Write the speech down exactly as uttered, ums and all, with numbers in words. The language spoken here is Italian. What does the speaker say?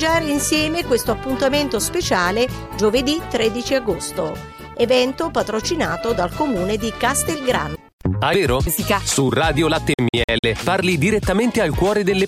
festeggiare insieme questo appuntamento speciale giovedì tredici agosto. Evento patrocinato dal comune di Castelgrano. Ah, vero? Su Radio Latte e Miele parli direttamente al cuore delle